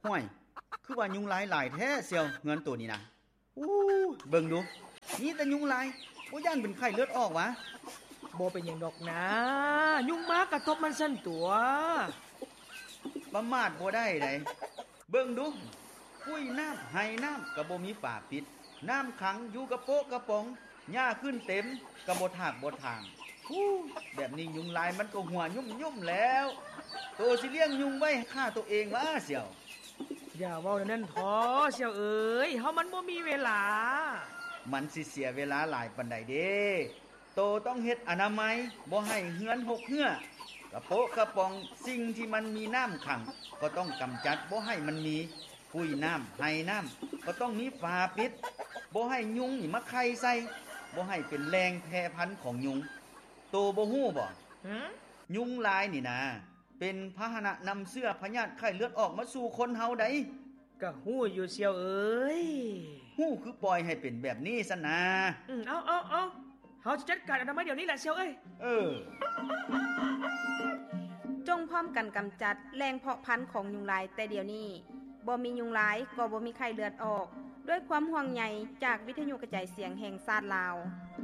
ห้วยคือว่ายุงลายหลายแท้เสี่ยวเงินตัวนี้นะอู้เบิ่งดูนี่แต่ยุงลายบ่ย่านเป็นไข้เลือดออกวะบ่เป็นหยังดอกนะยุงมากระทบมันสั่นตัวประมาทบ่ได้ไดเบิ่งดูปุ้ยน้ำไห้น้ำก็บ่มีฝาปิดน้ำขังอยู่กระโปะกระป๋องหญ้าขึ้นเต็มก็บ่ทากบ่ทางแบบนี้ยุงลายมันก็หัวยุ่มๆแล้วโตสิเลี้ยงยุงไว้ฆ่าตัวเองวะเสี่ยวอย่าเว้านั่นท้อเสี่ยวเอ้ยเฮามันบ่มีเวลามันสิเสียเวลาหลายปานใดเด้โตต้องเฮ็ดอนามัยบ่ให้เหือนหกเหือกระโปะกระป๋องสิ่งที่มันมีน้ำขังก็ต้องกำจัดบ่ให้มันมีปุ้ยน้ำไห้น้ำก็ต้องมีฝาปิดบ่ให้ยุงนี่มาไข่ใส่บ่ให้เป็นแรงแพร่พันธุ์ของยุงโตบ่ฮู้บ่ยุงลายนี่นะเป็นพาหนะนำเสื้อพยาธิไข้เลือดออกมาสู่คนเฮาได้ก็ฮู้อยู่เสี่ยวเอ้ยฮู้คือปล่อยให้เป็นแบบนี้ซะนะเอาเฮาจะจัดการอนามัยเดี๋ยวนี้แหละเสี่ยวเอ้ยจงพร้อมกันกำจัดแรงเพาะพันธุ์ของยุงลายแต่เดี๋ยวนี้บ่มียุงลายก็บ่มีไข้เลือดออกด้วยความห่วงใยจากวิทยุกระจายเสียงแห่งชาติลาว